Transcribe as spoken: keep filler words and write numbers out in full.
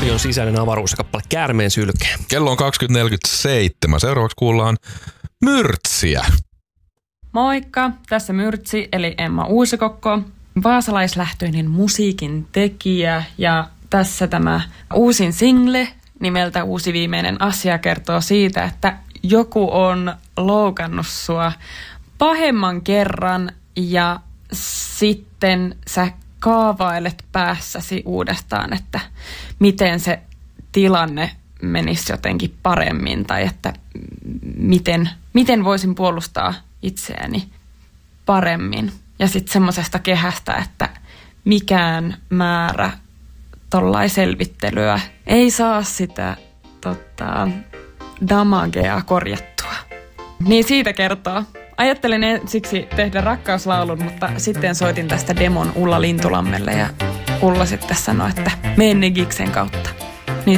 studion sisäinen avaruus ja kappale Käärmeen sylkeä. Kello on kaksikymmentä neljäkymmentäseitsemän. Seuraavaksi kuullaan Myrtsiä. Moikka, tässä Myrtsi eli Emma Uusikokko, vaasalaislähtöinen musiikin tekijä ja tässä tämä uusin single nimeltä Uusi viimeinen asia kertoo siitä, että joku on loukannut sua pahemman kerran ja sitten sä kaavailet päässäsi uudestaan, että miten se tilanne menisi jotenkin paremmin tai että miten, miten voisin puolustaa itseäni paremmin. Ja sitten semmoisesta kehästä, että mikään määrä tollain selvittelyä ei saa sitä tota, damagea korjattua. Niin siitä kertoo. Ajattelin ensiksi tehdä rakkauslaulun, mutta sitten soitin tästä demon Ulla Lintulammelle ja Ulla sitten sanoi, että mene Gigsen kautta.